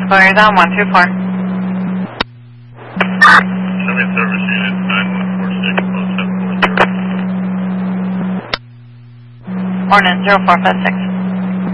Clear down 124. Show me service unit 9146 0740. Morning 0456.